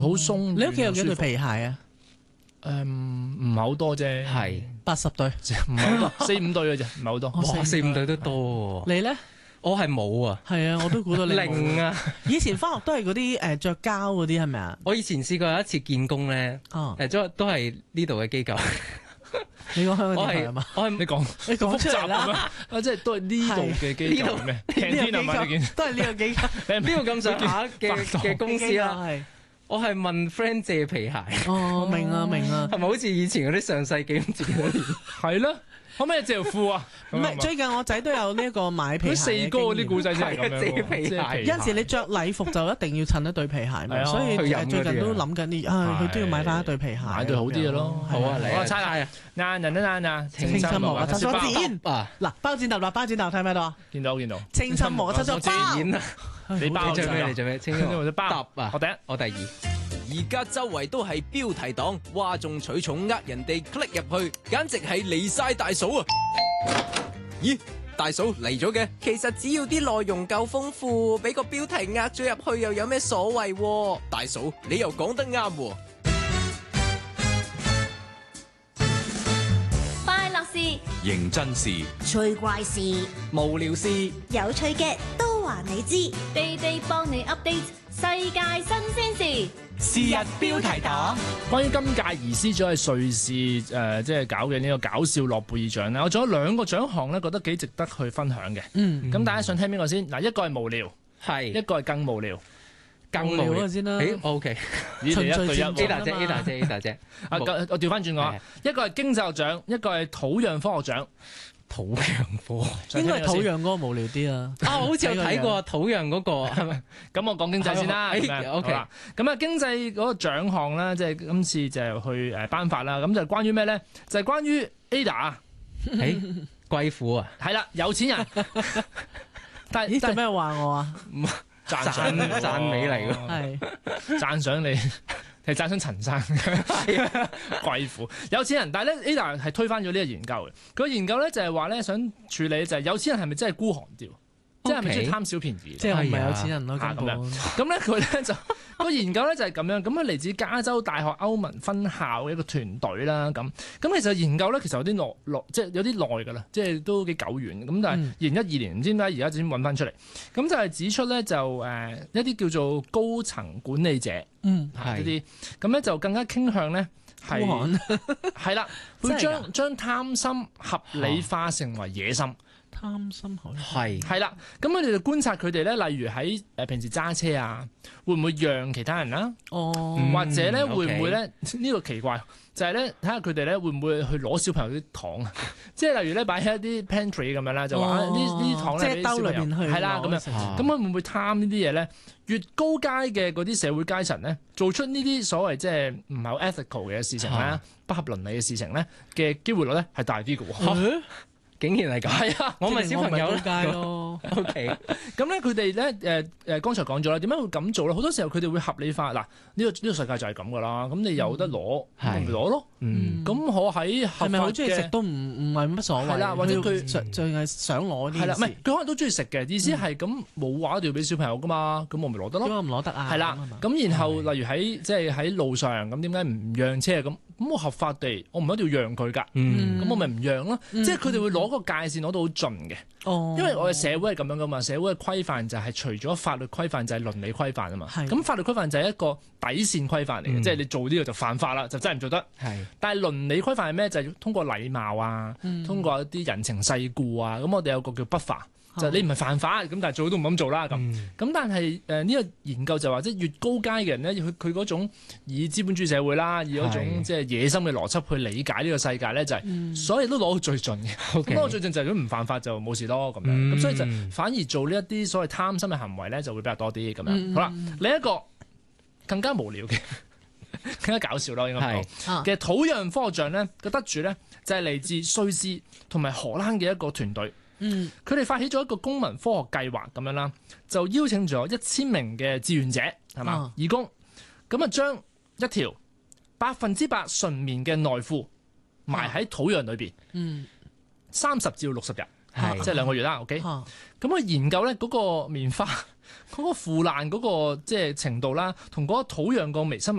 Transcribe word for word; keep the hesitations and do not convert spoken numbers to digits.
好鬆。 你屋企有幾對皮鞋啊？ 誒唔係好多啫， 係八十對， 唔係好多，四五對嘅啫，唔係好多。 哇，四五對都多喎。 你咧？ 我係冇啊。 係啊，我都估到你冇零啊。 以前翻學都係嗰啲誒著膠嗰啲係咪啊？ 我以前試過有一次見工咧， 哦， 誒都都係呢度嘅機構。 你講香港我係電台係嘛？ 我係你講你講出嚟咁樣啦， 啊，即係都係呢度嘅機構咩？ 呢個機天啊嘛，你見構都係呢個機構。 邊個咁上下嘅嘅公司啦？ 係我係問 friend 借皮鞋， 哦，明啊明啊。 係咪好似以前嗰啲上世紀咁自己嗰年？ 係咯，可唔可以借條褲啊？ 唔係，最近我仔都有呢一個買皮鞋嘅佢四哥嗰啲古仔真係咁樣喎， 借皮鞋即係有陣時你着禮服就一定要襯一對皮鞋嘛， 係啊所以去飲嗰啲啊最近都諗緊啲，啊佢都要買翻一對皮鞋， 買對好啲嘅咯。 好啊，嚟啊， 我猜下，晏人都晏啊， 青春無我擦咗剪啊！ 嗱，包剪揼啦，包剪揼睇唔睇到啊？ 見到見到， 青春無我擦咗包， 演啊！ 你包你最尾，你最尾，青春我就包揼啊！ 我第一， 我第二。 而家周圍都係標題黨，嘩眾取寵呃人哋 click 入去，簡直係離晒大嫂啊！咦，大嫂嚟咗嘅？其實只要啲內容夠豐富，俾個標題呃咗入去又有咩所謂喎？大嫂，你又講得啱喎。 快樂事、 認真事， 趣怪事、 無聊事， 有趣嘅都話你知，地地幫你 update 世界新鮮事。 是日標題黨。 關於今屆移師咗去瑞士誒、呃，即係搞嘅呢個搞笑諾貝爾獎咧，我仲有兩個獎項咧，覺得幾值得去分享嘅。 嗯， 咁大家想聽邊個先？嗱，一個係無聊， 係一個係更無聊。 更無聊先啦。 誒，OK， 咦，你一對一循序漸喎進 A 大姐，A 大姐，A 大姐。 啊，咁我調翻轉我啊，一個係經濟學獎，一個係土壤科學獎。 土壤科應該係土壤嗰個無聊啲啊。 啊，好似有睇過土壤嗰個係咪？ 咁我講經濟先啦。 係咁樣 OK 好啦咁啊，經濟嗰個獎項咧，即係今次就去誒頒發啦。咁就係關於咩咧？就係關於 Ada。 誒，貴婦啊， 係啦，有錢人。但咦，做但咩話我啊？ 讚讚讚美嚟㗎係讚賞你，係讚賞陳生貴婦有錢人，但係咧 Ada 係推翻咗呢個研究嘅。佢個研究咧就係話咧想處理就係有錢人係咪真係孤寒掉，即係係咪中意貪小便宜？ 即係我唔係有錢人咯， 啊咁根本樣。咁咧佢咧就個研究咧就係咁樣，咁啊嚟自加州大學歐文分校嘅一個團隊啦。咁咁其實研究咧其實有啲耐耐，即係有啲耐㗎啦，即係都幾久遠。咁但係二零一二年唔知點解而家先揾翻出嚟。咁就係指出咧就誒、呃、一啲叫做高層管理者， 嗯， 係一啲咁咧就更加傾向咧係孤寒係啦，會真係將將貪心合理化成為野心。 貪心好係係啦，咁佢哋就觀察佢哋咧，例如喺誒平時揸車啊，會唔會讓其他人啦？ 哦， 或者咧 OK 會唔會咧？呢個奇怪就係咧，睇下佢哋咧會唔會去攞小朋友啲糖啊？即係例如咧擺喺一啲 pantry 咁樣啦，就話呢呢啲糖咧俾即係兜裏小朋友邊去係啦咁樣。 樣咁佢會唔會貪呢啲嘢咧？越高階嘅嗰啲社會階層咧，做出呢啲所謂即係唔係好 ethical 嘅事情咧， 啊不合倫理嘅事情咧嘅機會率咧係大啲嘅喎。 竟然係咁， 係啊， 我咪小朋友高階咯。 O K， 咁咧佢哋咧誒誒，剛才講咗啦，點解會咁做咧？好多時候佢哋會合理化嗱，呢、呢個呢、呢個世界就係咁噶啦。咁你有得攞， 係咪攞咯。 嗯， 咁我喺合法係咪好中意食嘅都唔唔係乜所謂？ 係啦或者佢淨淨係想攞啲係啦，唔係事佢可能都中意食嘅。意思係咁冇話一定要俾小朋友噶嘛，咁我咪攞得點咯。 解唔攞得啊？ 係啦咁啊嘛， 咁然後例如喺即係喺路上咁，點解唔讓車咁？咁我合法地，我唔一定要讓佢㗎。 嗯咁我咪唔讓咯。 嗯即係佢哋會攞個界線攞到好盡嘅。 哦， 因為我哋社會係咁樣噶嘛，社會嘅規範就係除咗法律規範就係倫理規範啊嘛。 係咁法律規範就係一個底線規範嚟嘅， 嗯即係你做呢個就犯法啦，就真係唔做得。 係但係倫理規範係咩？就係、要通過禮貌啊， 嗯通過一啲人情世故啊。咁我哋有個叫不法，就係你唔係犯法，咁但係做都唔咁做啦咁。 嗯咁但係誒呢個研究就話，即係越高階嘅人咧，佢佢嗰種以資本主義社會啦，以嗰種係即係野心嘅邏輯去理解呢個世界咧，就係、 嗯所有都攞到最盡嘅。咁 OK 攞到最盡就係如果唔犯法就冇事咯咁樣。咁、 嗯所以就反而做呢一啲所謂貪心嘅行為咧，就會比較多啲咁樣。 嗯好啦，另一個更加無聊嘅。更加搞笑咯，應該講啊嘅土壤科學獎咧，個得主咧就係嚟自瑞士同埋荷蘭嘅一個團隊。 嗯佢哋發起咗一個公民科學計劃咁樣啦，就邀請咗一千名嘅志願者係嘛啊義工，咁啊將一條百分之百純棉嘅內褲埋喺土壤裏邊， 嗯三十至到六十日。 係即係兩個月啦。OK， 嚇咁佢研究咧嗰個棉花嗰個腐爛嗰個即係程度啦，同嗰個土壤個微生物